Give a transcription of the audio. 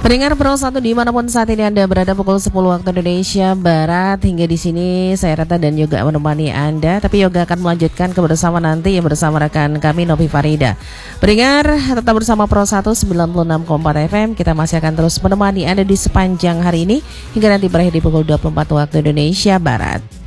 Pendengar Pro 1 dimanapun saat ini Anda berada, pukul 10 waktu Indonesia Barat. Hingga di sini saya Reta dan juga menemani Anda. Tapi Yoga akan melanjutkan kebersamaan nanti yang bersama rekan kami Novi Farida. Pendengar tetap bersama Pro 1 96,4 FM. Kita masih akan terus menemani Anda di sepanjang hari ini hingga nanti berakhir di pukul 24 waktu Indonesia Barat.